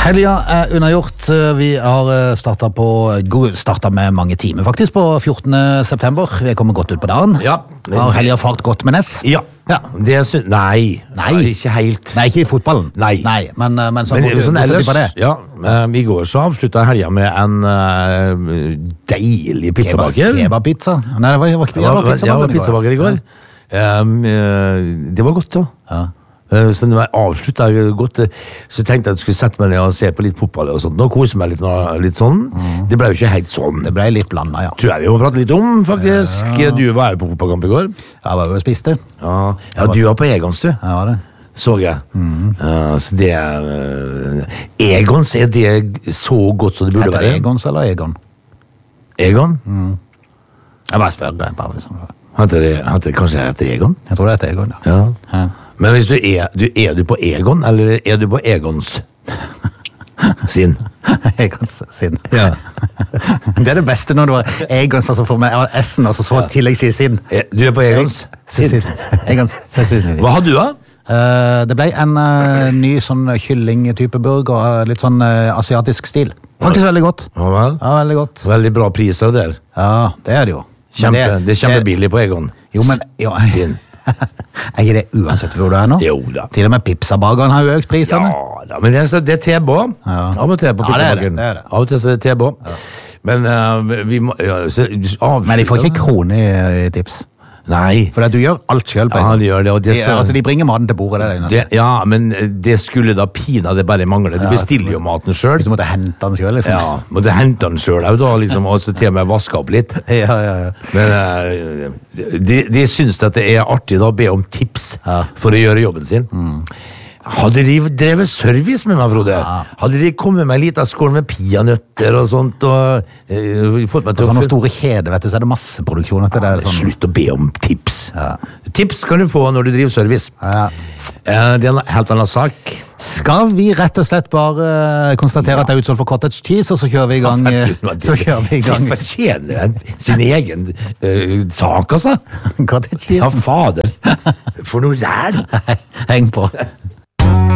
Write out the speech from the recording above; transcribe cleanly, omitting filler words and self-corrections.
Helga unnagjort. Vi har startet med mange timer faktisk på 14. september. Vi kommer godt ut på dagen. Ja. Har helga fart godt med Ness? Ja. Nei, ikke helt. Nei, ikke i fotballen. Nei. Men sånn ellers, på det. ja, i går så avsluttet helga med en deilig pizzabaker. Kebabpizza? Nei, det var pizzabaker i går. Det var godt da. Ja. Så når jeg avsluttet godt, så tenkte jeg at jeg skulle sette meg ned og se på litt fotball og sånt, og kose meg litt sånn. Det ble jo ikke helt sånn. Det ble litt blandet, ja. Tror jeg vi må prate litt om, faktisk. Du var jo på fotballkamp i går. Jeg var jo og spiste. Ja, du var på Egons, du. Ja, var det. Så jeg. Så det Egons, er det så godt som det burde være? Heter det Egons eller Egon? Egon? Jeg bare spør deg, bare liksom. Kanskje heter Egon? Jeg tror det heter Egon, ja. Men hvis er du på Egon, eller er du på Egons sin? Egons sin. Ja. Det er det beste når du har Egons, altså for meg, S-en, og så tillegg sier sin. Du er på Egons sin. Egons sin. Hva har du da? Det ble en ny sånn kylling-type burger, litt sånn asiatisk stil. Faktisk veldig godt. Ja, vel. Ja, veldig godt. Veldig bra priser der. Ja, det er det jo. Det er kjempebillig på Egon. Jo, men sin. Er ikke det uansett hvor du er nå? Jo da. Til og med pizzabageren har jo økt prisene. Ja da, men det er TB. Av og til på pizzabageren. Det er det. Av og til så er det TB. Men vi må... Men de får ikke krone i tips. Nei. For du gjør alt selv på en. Ja, de gjør det. Og de bringer maten til bordet. Ja, men det skulle da pina det bare mangle. Du bestiller jo maten selv. Du måtte hente den selv, liksom. Ja, måtte hente den selv da, liksom, og så til og med vaske opp litt. Ja. Men de synes at det er artig da å be om tips for å gjøre jobben sin. Hadde de drevet service med meg, Frode? Hadde de kommet med en liten skål med peanøtter og sånt, og fått meg til sånne store kjeder, vet du, så er det masse produksjon etter det. Sånn. Slutt å be om tips. Tips kan du få når du driver service. Det er en helt annen sak. Skal vi rett og slett bare konstatere at det er utsolgt for cottage cheese, og så kjører vi i gang? Det fortjener sin egen sak, altså. Cottage cheese? Ja, fader. For noe ræl. Heng på.